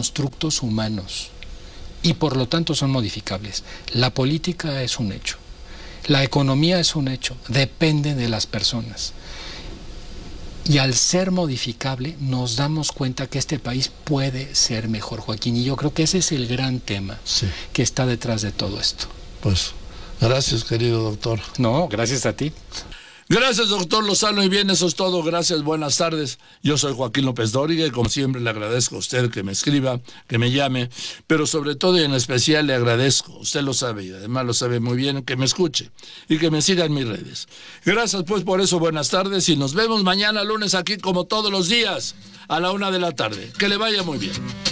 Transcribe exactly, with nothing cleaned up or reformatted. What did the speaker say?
constructos humanos y por lo tanto son modificables. La política es un hecho, la economía es un hecho, depende de las personas. Y al ser modificable nos damos cuenta que este país puede ser mejor, Joaquín, y yo creo que ese es el gran tema sí. que está detrás de todo esto. Pues, gracias, querido doctor. No, gracias a ti. Gracias, doctor Lozano, y bien, eso es todo. Gracias, buenas tardes. Yo soy Joaquín López Dóriga y como siempre le agradezco a usted que me escriba, que me llame, pero sobre todo y en especial le agradezco, usted lo sabe y además lo sabe muy bien, que me escuche y que me siga en mis redes. Gracias pues por eso, buenas tardes y nos vemos mañana lunes aquí como todos los días a la una de la tarde. Que le vaya muy bien.